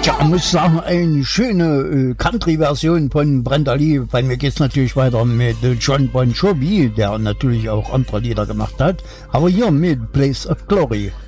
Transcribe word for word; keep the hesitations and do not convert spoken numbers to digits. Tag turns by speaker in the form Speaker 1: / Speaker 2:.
Speaker 1: Tja, muss sagen, eine schöne äh, Country-Version von Brenda Lee. Bei mir geht's natürlich weiter mit äh, John Bon Jovi, der natürlich auch andere Lieder gemacht hat. Aber hier mit Place of Glory.